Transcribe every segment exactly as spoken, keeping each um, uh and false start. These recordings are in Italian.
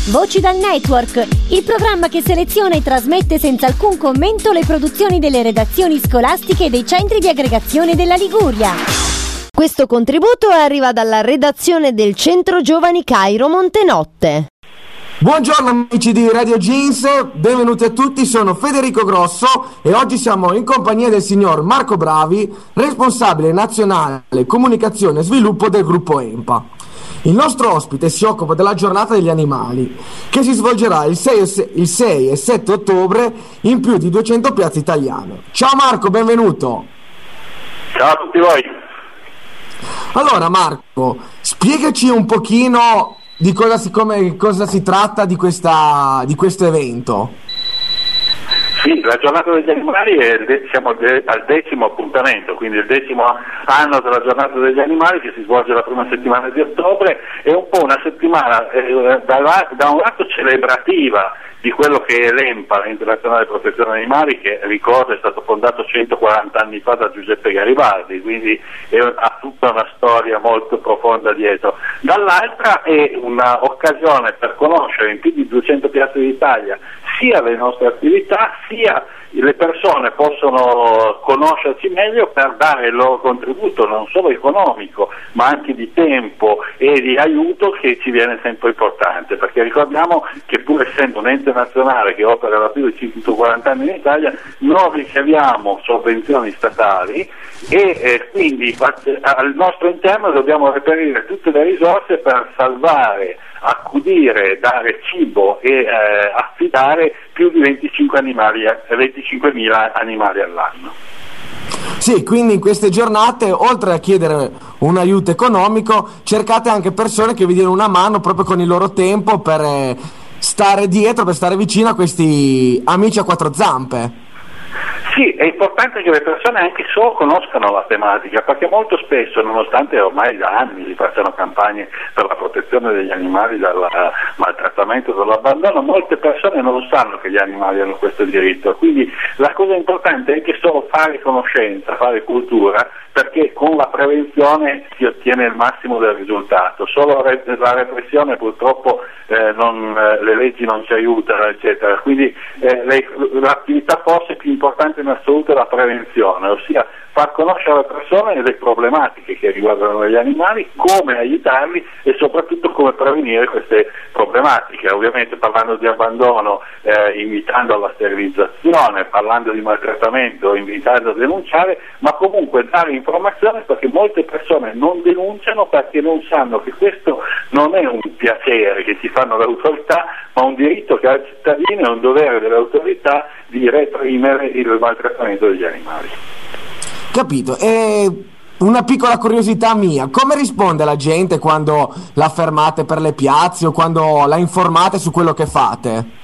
Voci dal Network, il programma che seleziona e trasmette senza alcun commento le produzioni delle redazioni scolastiche e dei centri di aggregazione della Liguria. Questo contributo arriva dalla redazione del Centro Giovani Cairo Montenotte. Buongiorno amici di Radio Jeans, benvenuti a tutti, sono Federico Grosso e oggi siamo in compagnia del signor Marco Bravi, responsabile nazionale comunicazione e sviluppo del gruppo EMPA. Il nostro ospite si occupa della giornata degli animali, che si svolgerà il sei e sette ottobre in più di duecento piazze italiane. Ciao Marco, benvenuto. Ciao a tutti voi. Allora Marco, spiegaci un pochino di cosa si, come, cosa si tratta di, questa, di questo evento. Sì, la giornata degli animali, è de- siamo de- al decimo appuntamento, quindi il decimo anno della giornata degli animali che si svolge la prima settimana di ottobre, è un po' una settimana eh, da, la- da un lato celebrativa di quello che è l'EMPA, l'Internazionale Protezione Animali, che ricordo è stato fondato centoquaranta anni fa da Giuseppe Garibaldi, quindi è, ha tutta una storia molto profonda dietro. Dall'altra è un'occasione per conoscere in più di duecento piazze d'Italia sia le nostre attività, sia le persone possono conoscerci meglio per dare il loro contributo non solo economico ma anche di tempo e di aiuto, che ci viene sempre importante, perché ricordiamo che pur essendo un ente nazionale che opera da più di centoquaranta anni in Italia non riceviamo sovvenzioni statali e eh, quindi al nostro interno dobbiamo reperire tutte le risorse per salvare, accudire, dare cibo e eh, affidare più di venticinque animali, venticinquemila animali all'anno. Sì, quindi in queste giornate, oltre a chiedere un aiuto economico, cercate anche persone che vi diano una mano proprio con il loro tempo per eh, stare dietro, per stare vicino a questi amici a quattro zampe. Sì, è importante che le persone anche solo conoscano la tematica, perché molto spesso, nonostante ormai da anni si facciano campagne per la protezione degli animali dal maltrattamento, dall'abbandono, molte persone non sanno che gli animali hanno questo diritto, quindi la cosa importante è che solo fare conoscenza, fare cultura, perché con la prevenzione si ottiene il massimo del risultato. Solo la repressione purtroppo eh, non, eh, le leggi non ci aiutano, eccetera. Quindi eh, le, l'attività forse più importante in assoluto è la prevenzione, ossia far conoscere alle persone le problematiche che riguardano gli animali, come aiutarli e soprattutto come prevenire queste problematiche, ovviamente parlando di abbandono, eh, invitando alla sterilizzazione, parlando di maltrattamento, invitando a denunciare, ma comunque dare informazione, perché molte persone non denunciano perché non sanno che questo non è un piacere che ci fanno le autorità, ma un diritto che ha il cittadino e un dovere delle autorità di reprimere il maltrattamento degli animali. Capito, e una piccola curiosità mia, come risponde la gente quando la fermate per le piazze o quando la informate su quello che fate?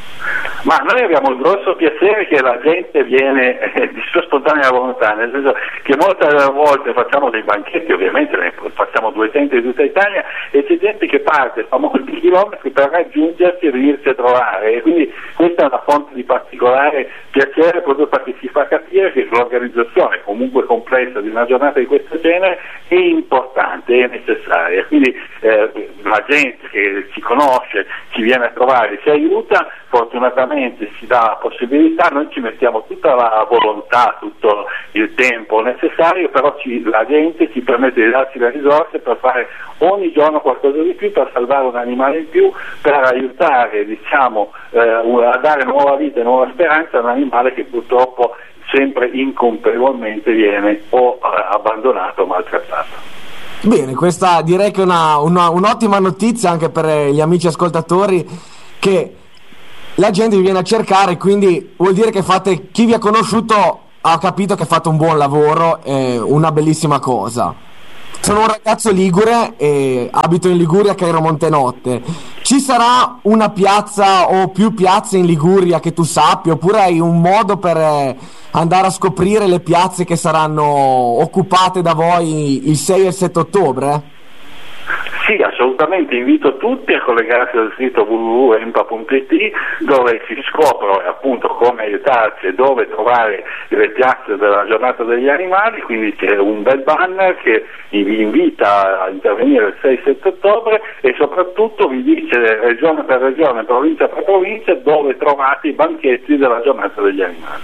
Ma noi abbiamo il grosso piacere che la gente viene eh, di sua spontanea volontà, nel senso che molte volte facciamo dei banchetti, ovviamente ne facciamo duecento in tutta Italia, e c'è gente che parte, fa molti chilometri per raggiungerci e venirci a trovare, e quindi questa è una fonte di particolare piacere, proprio perché ci fa capire che l'organizzazione comunque complessa di una giornata di questo genere è importante, è necessaria, quindi eh, la gente che ci conosce, ci viene a trovare, ci aiuta, fortunatamente ci dà la possibilità, noi ci mettiamo tutta la volontà, tutto il tempo necessario, però ci, la gente ci permette di darci le risorse per fare ogni giorno qualcosa di più, per salvare un animale in più, per aiutare, diciamo, eh, a dare nuova vita e nuova speranza a un animale che purtroppo sempre incolpevolmente viene o eh, abbandonato o maltrattato. Bene, questa direi che è una, una, un'ottima notizia anche per gli amici ascoltatori, che la gente vi viene a cercare, quindi vuol dire che fate, chi vi ha conosciuto ha capito che fate un buon lavoro, è una bellissima cosa. Sono un ragazzo ligure e abito in Liguria, Cairo Montenotte. Ci sarà una piazza o più piazze in Liguria che tu sappia, oppure hai un modo per andare a scoprire le piazze che saranno occupate da voi il sei e il sette ottobre? Sì, assolutamente. assolutamente invito tutti a collegarsi al sito w w w punto empa punto i t dove si scoprono appunto come aiutarci e dove trovare le piazze della giornata degli animali, quindi c'è un bel banner che vi invita a intervenire il sei sette ottobre e soprattutto vi dice regione per regione, provincia per provincia dove trovate i banchetti della giornata degli animali.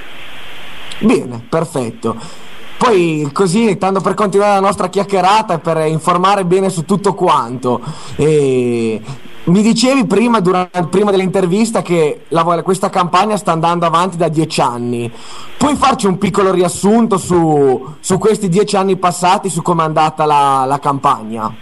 Bene, perfetto. Poi così, tanto per continuare la nostra chiacchierata e per informare bene su tutto quanto, e mi dicevi prima, durante, prima dell'intervista che la, questa campagna sta andando avanti da dieci anni. Puoi farci un piccolo riassunto su, su questi dieci anni passati, su come è andata la, la campagna?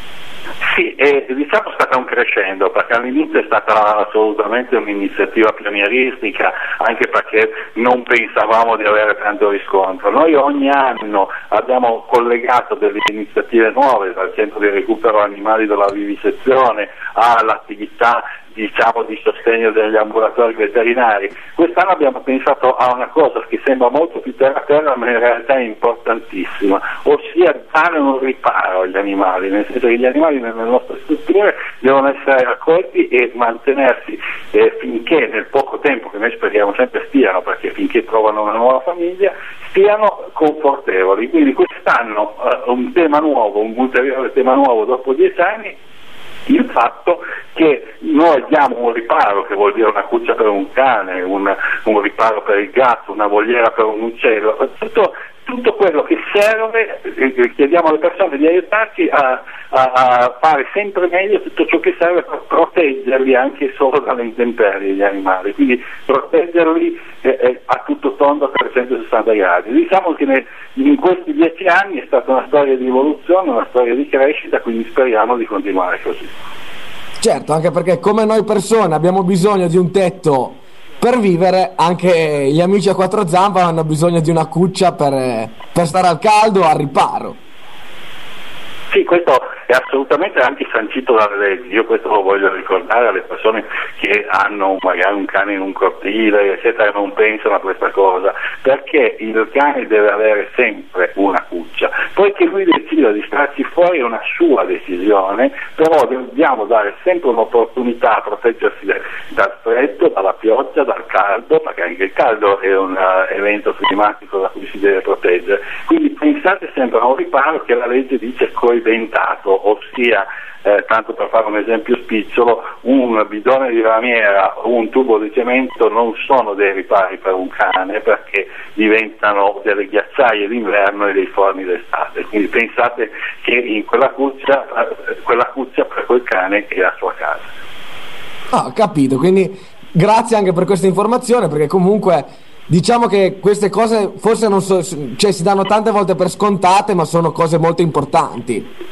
Sì, e diciamo è stata un crescendo, perché all'inizio è stata assolutamente un'iniziativa pionieristica, anche perché non pensavamo di avere tanto riscontro. Noi ogni anno abbiamo collegato delle iniziative nuove, dal centro di recupero animali della vivisezione all'attività diciamo di sostegno degli ambulatori veterinari. Quest'anno abbiamo pensato a una cosa che sembra molto più terra terra, ma in realtà è importantissima, ossia dare un riparo agli animali, nel senso che gli animali nelle nostre strutture devono essere raccolti e mantenersi eh, finché, nel poco tempo che noi speriamo sempre stiano, perché finché trovano una nuova famiglia, stiano confortevoli. Quindi quest'anno eh, un tema nuovo, un ulteriore tema nuovo dopo dieci anni, il fatto che noi diamo un riparo, che vuol dire una cuccia per un cane, un, un riparo per il gatto, una voliera per un uccello, tutto, tutto quello che serve, eh, chiediamo alle persone di aiutarci a, a, a fare sempre meglio tutto ciò che serve per proteggerli anche solo dalle intemperie gli animali, quindi proteggerli eh, eh, a tutto tondo a trecentosessanta gradi. Diciamo che ne, in questi dieci anni è stata una storia di evoluzione, una storia di crescita, quindi speriamo di continuare così. Certo, anche perché come noi persone abbiamo bisogno di un tetto per vivere, anche gli amici a quattro zampe hanno bisogno di una cuccia per, per stare al caldo, al riparo. Sì, questo è assolutamente anche sancito dalle leggi. Io questo lo voglio ricordare alle persone che hanno magari un cane in un cortile, eccetera, e non pensano a questa cosa, perché il cane deve avere sempre una cuccia. Poi che lui decida di starci fuori è una sua decisione, però dobbiamo dare sempre un'opportunità a proteggersi dal freddo, dalla pioggia, dal caldo, perché anche il caldo è un uh, evento climatico da cui si deve proteggere. Quindi pensate sempre a un riparo che la legge dice coibentato, ossia eh, tanto per fare un esempio spicciolo, un bidone di lamiera o un tubo di cemento non sono dei ripari per un cane, perché diventano delle ghiacciaie d'inverno e dei forni d'estate. Quindi pensate che in quella cuccia, quella cuccia per quel cane è la sua casa. Ah, ho capito, quindi grazie anche per questa informazione, perché comunque diciamo che queste cose forse non so, cioè si danno tante volte per scontate, ma sono cose molto importanti.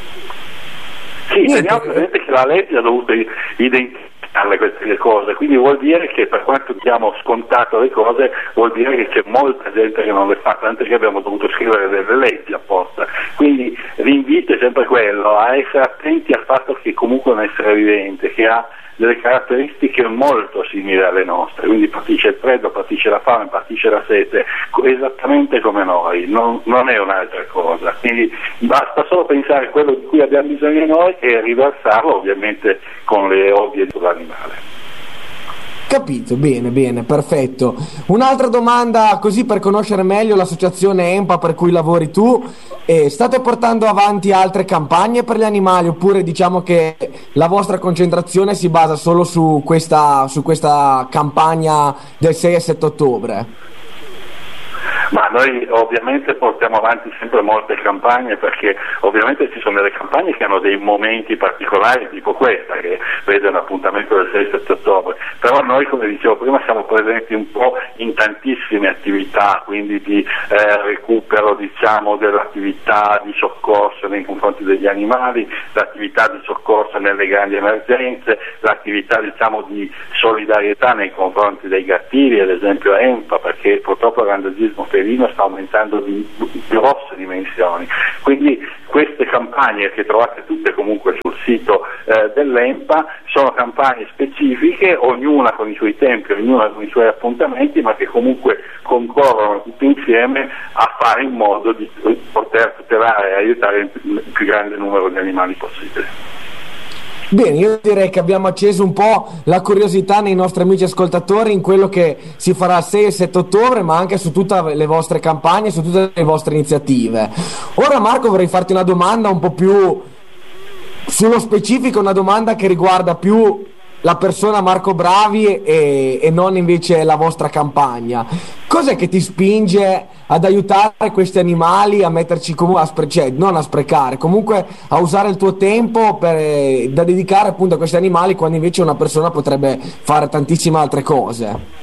Sì, teniamo presente che la legge ha dovuto identificare queste cose, quindi vuol dire che per quanto diamo scontato le cose, vuol dire che c'è molta gente che non le fa, tanto che abbiamo dovuto scrivere delle leggi apposta. Quindi l'invito è sempre quello, a essere attenti al fatto che comunque è un essere vivente, che ha delle caratteristiche molto simili alle nostre, quindi patisce il freddo, patisce la fame, patisce la sete, esattamente come noi, non, non è un'altra cosa, quindi basta solo pensare a quello di cui abbiamo bisogno noi e riversarlo ovviamente con le ovvie sull'animale. Capito, bene, bene, perfetto. Un'altra domanda così per conoscere meglio l'associazione EMPA per cui lavori tu, eh, state portando avanti altre campagne per gli animali oppure diciamo che la vostra concentrazione si basa solo su questa, su questa campagna del sei e sette ottobre? Ma noi ovviamente portiamo avanti sempre molte campagne, perché ovviamente ci sono delle campagne che hanno dei momenti particolari tipo questa che vede l'appuntamento del sei sette ottobre, però noi, come dicevo prima, siamo presenti un po' in tantissime attività, quindi di eh, recupero diciamo dell'attività di soccorso nei confronti degli animali, l'attività di soccorso nelle grandi emergenze, l'attività diciamo di solidarietà nei confronti dei gattili, ad esempio EMPA, perché purtroppo il randagismo felino sta aumentando di grosse dimensioni, quindi queste campagne che trovate tutte comunque sul sito eh, dell'EMPA sono campagne specifiche, ognuna con i suoi tempi, ognuna con i suoi appuntamenti, ma che comunque concorrono tutti insieme a fare in modo di poter tutelare e aiutare il più grande numero di animali possibile. Bene, io direi che abbiamo acceso un po' la curiosità nei nostri amici ascoltatori in quello che si farà il sei e sette ottobre, ma anche su tutte le vostre campagne, su tutte le vostre iniziative. Ora Marco, vorrei farti una domanda un po' più sullo specifico, una domanda che riguarda più la persona Marco Bravi e, e non invece la vostra campagna. Cos'è che ti spinge ad aiutare questi animali a metterci comunque a spre- cioè, non a sprecare, comunque a usare il tuo tempo per, da dedicare appunto a questi animali, quando invece una persona potrebbe fare tantissime altre cose?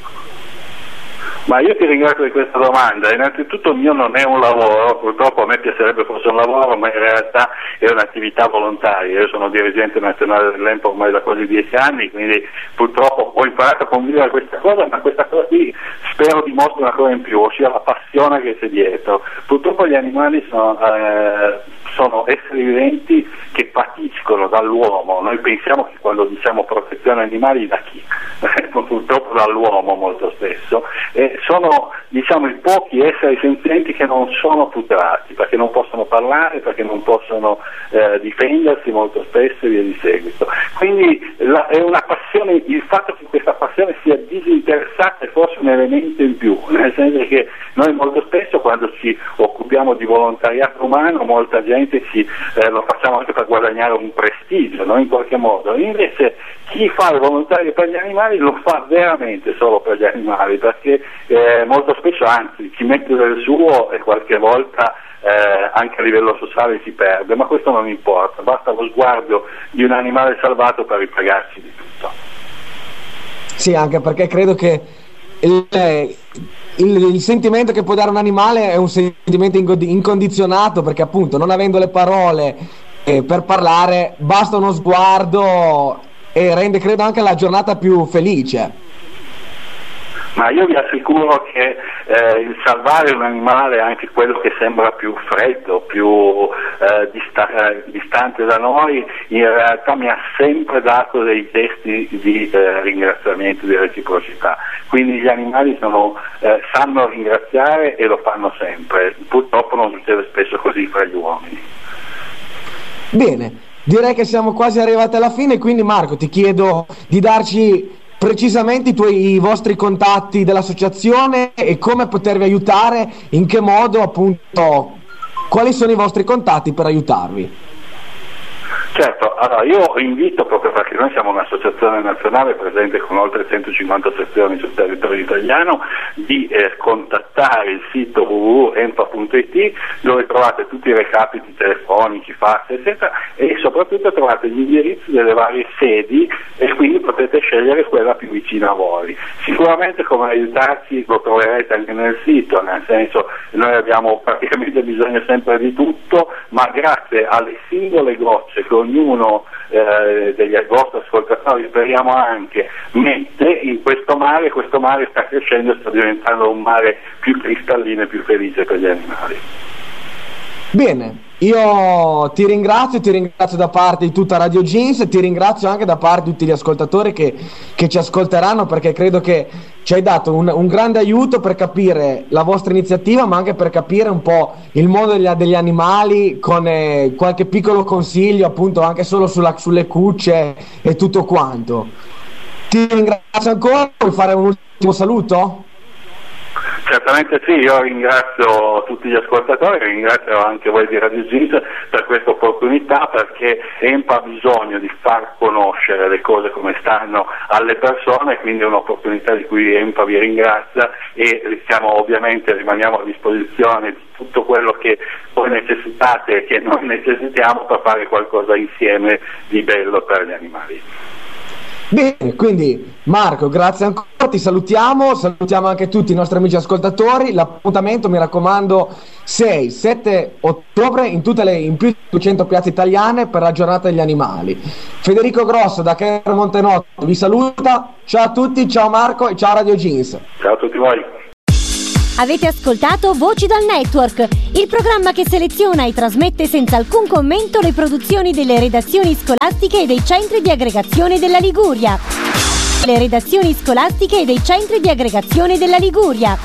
Ma io ti ringrazio di questa domanda. Innanzitutto il mio non è un lavoro, purtroppo a me piacerebbe fosse un lavoro, ma in realtà è un'attività volontaria. Io sono dirigente nazionale dell'E M P ormai da quasi dieci anni, quindi purtroppo ho imparato a convivere questa cosa, ma questa cosa qui spero dimostri una cosa in più, ossia la passione che c'è dietro. Purtroppo gli animali sono, eh, sono esseri viventi che patiscono dall'uomo. Noi pensiamo che quando diciamo protezione animali da chi? Purtroppo dall'uomo molto spesso. E sono, diciamo, i pochi esseri senzienti che non sono tutelati, perché non possono parlare, perché non possono eh, difendersi molto spesso e via di seguito. Quindi la, è una passione, il fatto che questa passione sia disinteressata è forse un elemento in più, nel senso che noi molto spesso quando ci occupiamo di volontariato umano, molta gente ci, eh, lo facciamo anche per guadagnare un prestigio, no? In qualche modo. Invece chi fa il volontario per gli animali lo fa veramente solo per gli animali, perché eh, molto spesso anzi ci mette del suo e qualche volta eh, anche a livello sociale si perde, ma questo non importa, basta lo sguardo di un animale salvato per ripagarci di tutto. Sì, anche perché credo che il, il, il sentimento che può dare un animale è un sentimento incondizionato, perché appunto non avendo le parole eh, per parlare basta uno sguardo e rende credo anche la giornata più felice. Ma io vi assicuro che eh, il salvare un animale, anche quello che sembra più freddo, più eh, dista- eh, distante da noi, in realtà mi ha sempre dato dei gesti di eh, ringraziamento, di reciprocità. Quindi gli animali sono, eh, sanno ringraziare e lo fanno sempre. Purtroppo non succede spesso così fra gli uomini. Bene, direi che siamo quasi arrivati alla fine, quindi Marco ti chiedo di darci precisamente i tuoi i vostri contatti dell'associazione e come potervi aiutare, in che modo, appunto, quali sono i vostri contatti per aiutarvi. Certo, allora io invito, proprio perché noi siamo un'associazione nazionale presente con oltre centocinquanta sezioni sul territorio italiano, di eh, contattare il sito w w w punto e m p a punto i t, dove trovate tutti i recapiti telefonici, fax eccetera, e soprattutto trovate gli indirizzi delle varie sedi e quindi potete scegliere quella più vicina a voi. Sicuramente come aiutarci lo troverete anche nel sito, nel senso noi abbiamo praticamente bisogno sempre di tutto, ma grazie alle singole gocce che ognuno eh, degli vostri ascoltatori, speriamo anche, mette in questo mare, questo mare sta crescendo e sta diventando un mare più cristallino e più felice per gli animali. Bene, io ti ringrazio, ti ringrazio da parte di tutta Radio Jeans e ti ringrazio anche da parte di tutti gli ascoltatori che, che ci ascolteranno, perché credo che ci hai dato un, un grande aiuto per capire la vostra iniziativa, ma anche per capire un po' il mondo degli, degli animali, con eh, qualche piccolo consiglio appunto anche solo sulla, sulle cucce e tutto quanto. Ti ringrazio ancora, vuoi fare un ultimo saluto? Certamente sì, io ringrazio tutti gli ascoltatori, ringrazio anche voi di Radio Jeans per questa opportunità, perché E M P ha bisogno di far conoscere le cose come stanno alle persone, quindi è un'opportunità di cui E M P vi ringrazia e siamo, ovviamente rimaniamo a disposizione di tutto quello che voi necessitate e che noi necessitiamo per fare qualcosa insieme di bello per gli animali. Bene, quindi Marco, grazie ancora, ti salutiamo, salutiamo anche tutti i nostri amici ascoltatori. L'appuntamento, mi raccomando, sei sette ottobre in tutte le in più di duecento piazze italiane per la giornata degli animali. Federico Grosso da Cairo Montenotto vi saluta, ciao a tutti, ciao Marco e ciao Radio Jeans. Ciao a tutti voi. Avete ascoltato Voci dal Network, il programma che seleziona e trasmette senza alcun commento le produzioni delle redazioni scolastiche e dei centri di aggregazione della Liguria. Le redazioni scolastiche e dei centri di aggregazione della Liguria.